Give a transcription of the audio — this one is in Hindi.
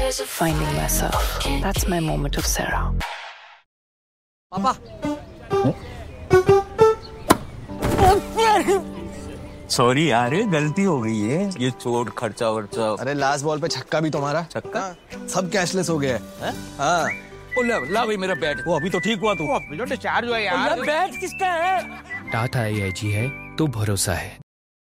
finding myself. That's my moment of Sarah. पापा सॉरी यार, गलती हो गई है। ये चोट खर्चा वर्चा। अरे लास्ट बॉल पे छक्का भी तुम्हारा। छक्का? सब कैशलेस हो गया है। हाँ ला भाई मेरा बैट। वो अभी तो ठीक हुआ तू। अभी तो डिस्चार्ज हुआ यार। बैट किसका है? टाटा AIG है तो भरोसा है।